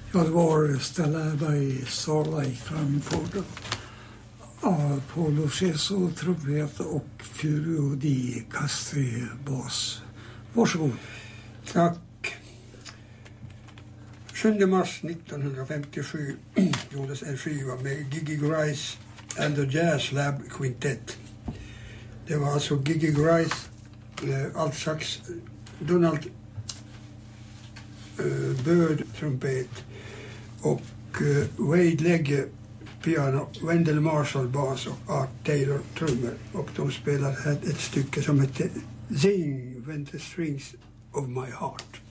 Ja, det var Stella by Starlight framförd av Paolo Ceso trumpet och Furio di Castri bas. Varsågod. Tack. 7 mars 1957 gjordes en skiva med Gigi Grice and the Jazz Lab Quintet. Det var alltså Gigi Grice, altsax, Donald Byrd trumpet och Wade Legge piano, Wendell Marshall bas och Art Taylor trummor. Och de spelade ett stycke som heter Zing When the Strings of My Heart.